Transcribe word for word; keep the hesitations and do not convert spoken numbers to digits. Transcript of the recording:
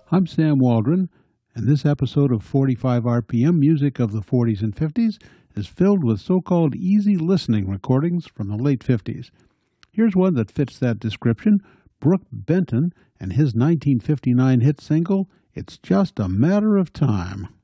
I'm Sam Waldron, and this episode of forty-five R P M Music of the forties and fifties is filled with so-called easy listening recordings from the late fifties. Here's one that fits that description: Brook Benton and his nineteen fifty-nine hit single, It's Just a Matter of Time.